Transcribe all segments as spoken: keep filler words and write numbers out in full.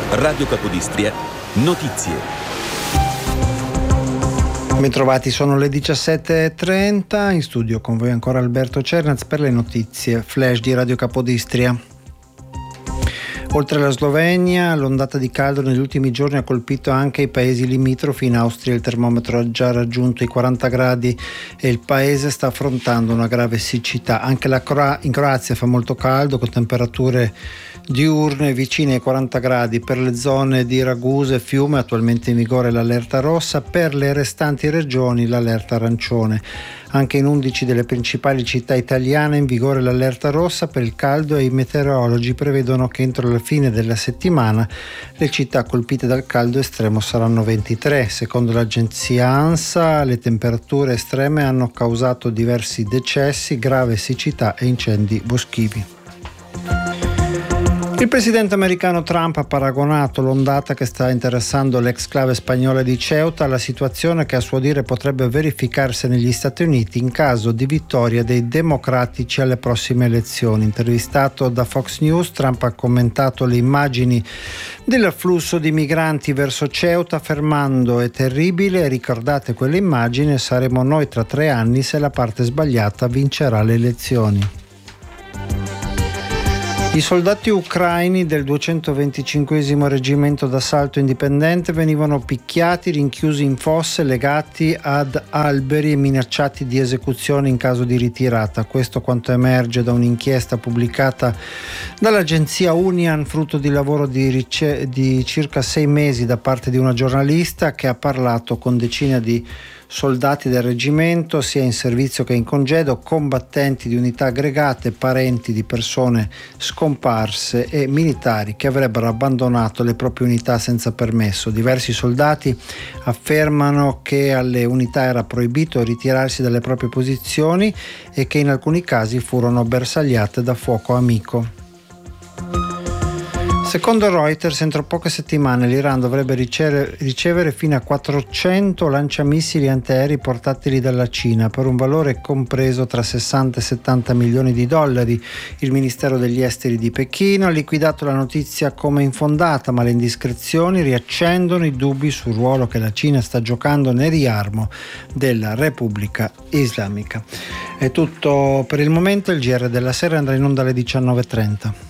Radio Capodistria, notizie. Bentrovati, sono le diciassette e trenta, in studio con voi ancora Alberto Cernaz per le notizie flash di Radio Capodistria. Oltre alla Slovenia, l'ondata di caldo negli ultimi giorni ha colpito anche i paesi limitrofi. In Austria il termometro ha già raggiunto i quaranta gradi e il paese sta affrontando una grave siccità. Anche la Cro- in Croazia fa molto caldo, con temperature diurne vicine ai quaranta gradi. Per le zone di Ragusa e Fiume attualmente in vigore l'allerta rossa, per le restanti regioni l'allerta arancione. Anche in undici delle principali città italiane è in vigore l'allerta rossa per il caldo e i meteorologi prevedono che entro la fine della settimana le città colpite dal caldo estremo saranno ventitré. Secondo l'agenzia ANSA le temperature estreme hanno causato diversi decessi, grave siccità e incendi boschivi. Il presidente americano Trump ha paragonato l'ondata che sta interessando l'ex-clave spagnola di Ceuta alla situazione che a suo dire potrebbe verificarsi negli Stati Uniti in caso di vittoria dei democratici alle prossime elezioni. Intervistato da Fox News, Trump ha commentato le immagini dell'afflusso di migranti verso Ceuta affermando: è terribile, ricordate quelle immagini, saremo noi tra tre anni se la parte sbagliata vincerà le elezioni. I soldati ucraini del duecentoventicinquesimo reggimento d'assalto indipendente venivano picchiati, rinchiusi in fosse, legati ad alberi e minacciati di esecuzione in caso di ritirata. Questo quanto emerge da un'inchiesta pubblicata dall'agenzia Unian, frutto di lavoro di, rice- di circa sei mesi da parte di una giornalista che ha parlato con decine di soldati del reggimento, sia in servizio che in congedo, combattenti di unità aggregate, parenti di persone scomparse e militari che avrebbero abbandonato le proprie unità senza permesso. Diversi soldati affermano che alle unità era proibito ritirarsi dalle proprie posizioni e che in alcuni casi furono bersagliate da fuoco amico. Secondo Reuters, entro poche settimane l'Iran dovrebbe ricevere, ricevere fino a quattrocento lanciamissili antiaerei portatili dalla Cina per un valore compreso tra sessanta e settanta milioni di dollari. Il Ministero degli Esteri di Pechino ha liquidato la notizia come infondata, ma le indiscrezioni riaccendono i dubbi sul ruolo che la Cina sta giocando nel riarmo della Repubblica Islamica. È tutto per il momento, il G R della sera andrà in onda alle diciannove e trenta.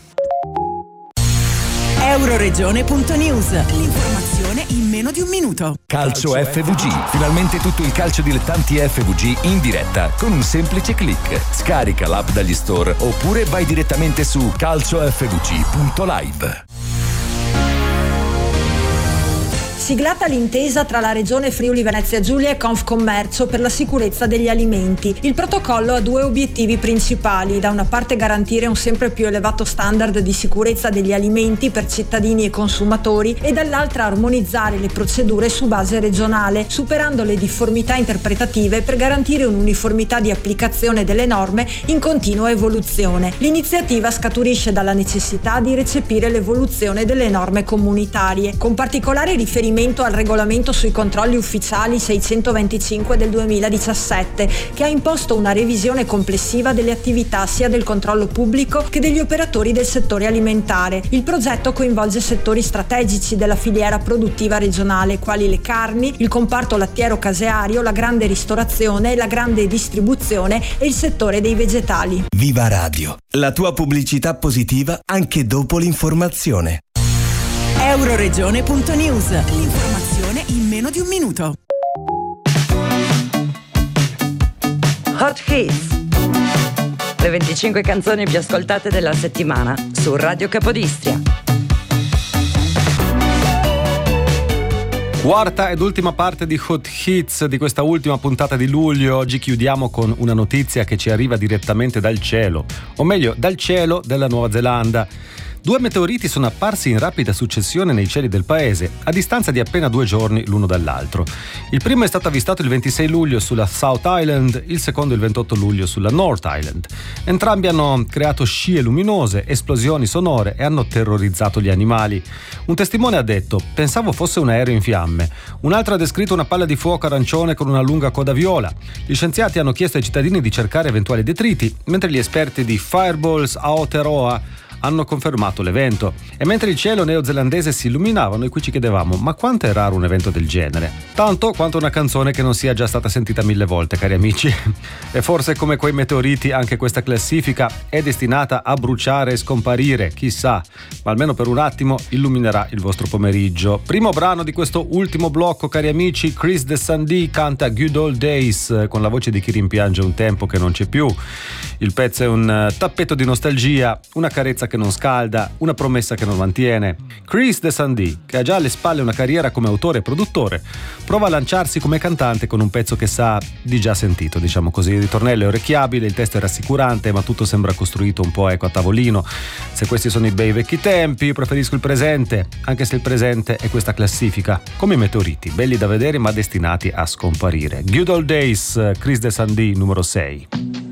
Euroregione.news, l'informazione in meno di un minuto. Calcio F V G, finalmente tutto il calcio dilettanti F V G in diretta con un semplice click. Scarica l'app dagli store oppure vai direttamente su calcio f v g punto live. Siglata l'intesa tra la Regione Friuli Venezia Giulia e Confcommercio per la sicurezza degli alimenti. Il protocollo ha due obiettivi principali: da una parte garantire un sempre più elevato standard di sicurezza degli alimenti per cittadini e consumatori e dall'altra armonizzare le procedure su base regionale, superando le difformità interpretative per garantire un'uniformità di applicazione delle norme in continua evoluzione. L'iniziativa scaturisce dalla necessità di recepire l'evoluzione delle norme comunitarie, con particolare riferimento al regolamento sui controlli ufficiali seicentoventicinque del duemiladiciassette, che ha imposto una revisione complessiva delle attività sia del controllo pubblico che degli operatori del settore alimentare. Il progetto coinvolge settori strategici della filiera produttiva regionale, quali le carni, il comparto lattiero-caseario, la grande ristorazione, la grande distribuzione e il settore dei vegetali. Viva Radio, la tua pubblicità positiva anche dopo l'informazione. Euroregione.news, l'informazione in meno di un minuto. Hot Hits, le venticinque canzoni più ascoltate della settimana su Radio Capodistria. Quarta ed ultima parte di Hot Hits di questa ultima puntata di luglio. Oggi chiudiamo con una notizia che ci arriva direttamente dal cielo, o meglio dal cielo della Nuova Zelanda. Due meteoriti sono apparsi in rapida successione nei cieli del paese, a distanza di appena due giorni l'uno dall'altro. Il primo è stato avvistato il ventisei luglio sulla South Island, il secondo il ventotto luglio sulla North Island. Entrambi hanno creato scie luminose, esplosioni sonore e hanno terrorizzato gli animali. Un testimone ha detto: pensavo fosse un aereo in fiamme. Un altro ha descritto una palla di fuoco arancione con una lunga coda viola. Gli scienziati hanno chiesto ai cittadini di cercare eventuali detriti, mentre gli esperti di Fireballs Aotearoa hanno confermato l'evento. E mentre il cielo neozelandese si illuminava, noi qui ci chiedevamo: ma quanto è raro un evento del genere? Tanto quanto una canzone che non sia già stata sentita mille volte, cari amici. E forse come quei meteoriti anche questa classifica è destinata a bruciare e scomparire, chissà, ma almeno per un attimo illuminerà il vostro pomeriggio. Primo brano di questo ultimo blocco, cari amici, Chris Descendis canta Good Old Days con la voce di chi rimpiange un tempo che non c'è più. Il pezzo è un tappeto di nostalgia, una carezza che non scalda, una promessa che non mantiene. Chris Descendis, che ha già alle spalle una carriera come autore e produttore, prova a lanciarsi come cantante con un pezzo che sa di già sentito, diciamo così. Il ritornello è orecchiabile, il testo è rassicurante, ma tutto sembra costruito un po' ecco a tavolino. Se questi sono i bei vecchi tempi, io preferisco il presente, anche se il presente è questa classifica, come i meteoriti, belli da vedere ma destinati a scomparire. Good Old Days, Chris Descendis, numero sei.